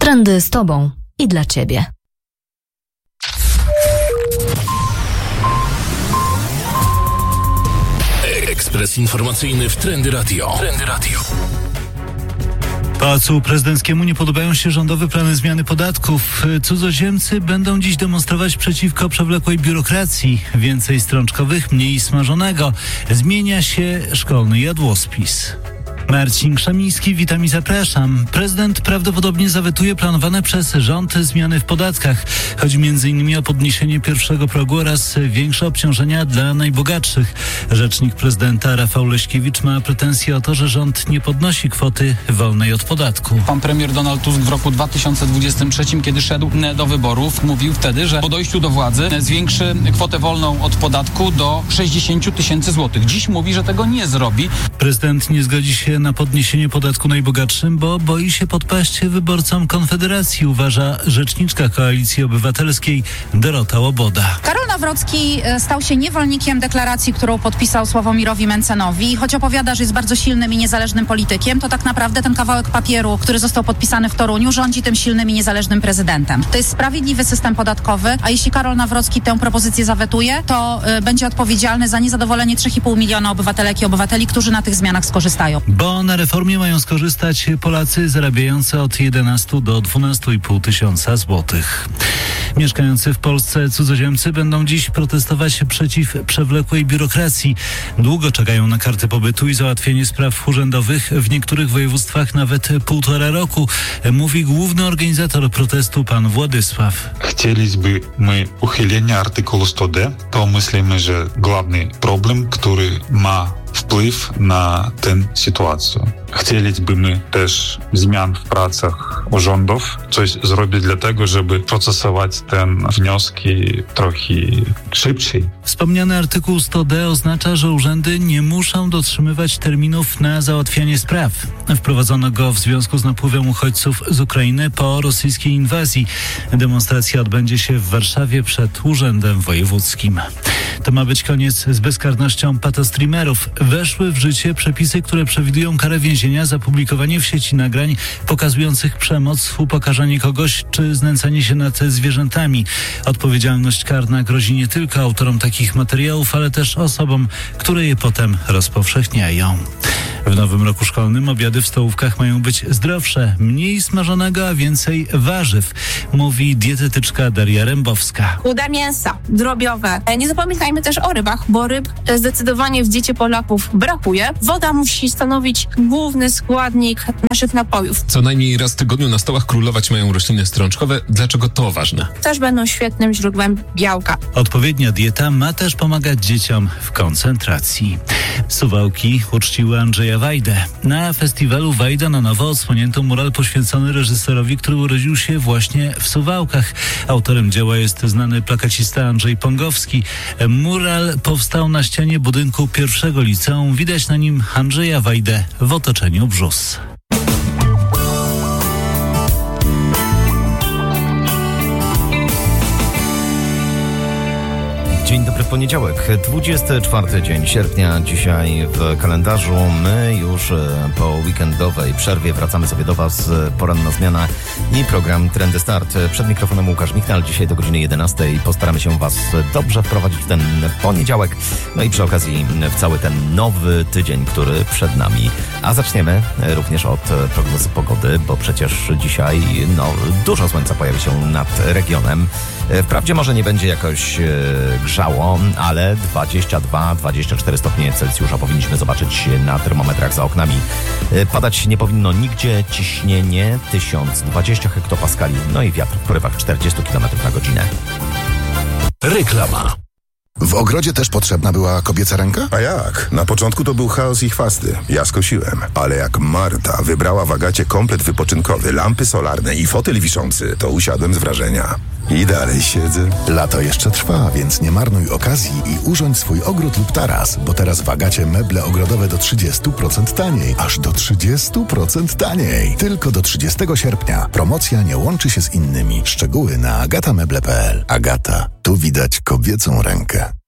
Trendy z Tobą i dla Ciebie. Ekspres informacyjny w Trendy Radio. Pałacu Prezydenckiemu nie podobają się rządowe plany zmiany podatków. Cudzoziemcy będą dziś demonstrować przeciwko przewlekłej biurokracji. Więcej strączkowych, mniej smażonego. Zmienia się szkolny jadłospis. Marcin Krzemiński, witam i zapraszam. Prezydent prawdopodobnie zawetuje planowane przez rząd zmiany w podatkach. Chodzi m.in. o podniesienie pierwszego progu oraz większe obciążenia dla najbogatszych. Rzecznik prezydenta Rafał Leśkiewicz ma pretensje o to, że rząd nie podnosi kwoty wolnej od podatku. Pan premier Donald Tusk w roku 2023, kiedy szedł do wyborów, mówił wtedy, że po dojściu do władzy zwiększy kwotę wolną od podatku do 60 tysięcy złotych. Dziś mówi, że tego nie zrobi. Prezydent nie zgodzi się na podniesienie podatku najbogatszym, bo boi się podpaść wyborcom Konfederacji, uważa rzeczniczka Koalicji Obywatelskiej Dorota Łoboda. Karol Nawrocki stał się niewolnikiem deklaracji, którą podpisał Sławomirowi Mentzenowi. I choć opowiada, że jest bardzo silnym i niezależnym politykiem, to tak naprawdę ten kawałek papieru, który został podpisany w Toruniu, rządzi tym silnym i niezależnym prezydentem. To jest sprawiedliwy system podatkowy, a jeśli Karol Nawrocki tę propozycję zawetuje, to będzie odpowiedzialny za niezadowolenie 3,5 miliona obywatelek i obywateli, którzy na tych zmianach skorzystają. Bo na reformie mają skorzystać Polacy zarabiający od 11 do 12,5 tysiąca złotych. Mieszkający w Polsce cudzoziemcy będą dziś protestować przeciw przewlekłej biurokracji. Długo czekają na karty pobytu i załatwienie spraw urzędowych, w niektórych województwach nawet 1,5 roku, mówi główny organizator protestu pan Władysław. Chcieliśmy uchylenia artykułu 100D. To myślimy, że główny problem, który ma wpływ na tę sytuację. Chcielibyśmy też zmian w pracach urzędów, coś zrobić dlatego, żeby procesować te wnioski trochę szybciej. Wspomniany artykuł 100D oznacza, że urzędy nie muszą dotrzymywać terminów na załatwianie spraw. Wprowadzono go w związku z napływem uchodźców z Ukrainy po rosyjskiej inwazji. Demonstracja odbędzie się w Warszawie przed Urzędem Wojewódzkim. To ma być koniec z bezkarnością patostreamerów. Weszły w życie przepisy, które przewidują karę więzienia za publikowanie w sieci nagrań pokazujących przemoc, upokarzanie kogoś czy znęcanie się nad zwierzętami. Odpowiedzialność karna grozi nie tylko autorom takich materiałów, ale też osobom, które je potem rozpowszechniają. W nowym roku szkolnym obiady w stołówkach mają być zdrowsze, mniej smażonego, a więcej warzyw, mówi dietetyczka Daria Rembowska. Chude mięsa, drobiowe. Nie zapominajmy też o rybach, bo ryb zdecydowanie w diecie Polaków brakuje. Woda musi stanowić główny składnik naszych napojów. Co najmniej raz w tygodniu na stołach królować mają rośliny strączkowe. Dlaczego to ważne? Też będą świetnym źródłem białka. Odpowiednia dieta ma też pomagać dzieciom w koncentracji. Suwałki uczciły Andrzeja Wajdę. Na festiwalu Wajda na nowo odsłonięto mural poświęcony reżyserowi, który urodził się właśnie w Suwałkach. Autorem dzieła jest znany plakacista Andrzej Pongowski. Mural powstał na ścianie budynku pierwszego liceum. Widać na nim Andrzeja Wajdę w otoczeniu brzóz. Dzień dobry, poniedziałek, 24 dzień sierpnia dzisiaj w kalendarzu. My już po weekendowej przerwie wracamy sobie do Was. Poranna zmiana i program Trendy Start. Przed mikrofonem Łukasz Michnal. Dzisiaj do godziny 11 postaramy się Was dobrze wprowadzić w ten poniedziałek. No i przy okazji w cały ten nowy tydzień, który przed nami. A zaczniemy również od prognozy pogody, bo przecież dzisiaj dużo słońca pojawi się nad regionem. Wprawdzie może nie będzie jakoś grzało, ale 22-24 stopnie Celsjusza powinniśmy zobaczyć na termometrach za oknami. Padać nie powinno nigdzie, ciśnienie 1020 hektopaskali, no i wiatr w porywach 40 km na godzinę. Reklama. W ogrodzie też potrzebna była kobieca ręka? A jak? Na początku to był chaos i chwasty. Ja skosiłem. Ale jak Marta wybrała w Agacie komplet wypoczynkowy, lampy solarne i fotel wiszący, to usiadłem z wrażenia. I dalej siedzę. Lato jeszcze trwa, więc nie marnuj okazji i urządź swój ogród lub taras, bo teraz w Agacie meble ogrodowe do 30% taniej. Aż do 30% taniej. Tylko do 30 sierpnia. Promocja nie łączy się z innymi. Szczegóły na agatameble.pl. Agata. Tu widać kobiecą rękę.